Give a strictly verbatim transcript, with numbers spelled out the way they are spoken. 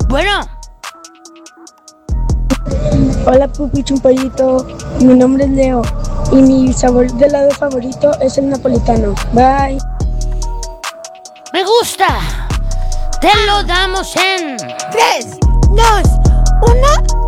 Bueno. Hola Pupi Chumpallito, mi nombre es Leo y mi sabor de helado favorito es el napolitano. Bye. Me gusta. Te lo damos en tres, dos, uno.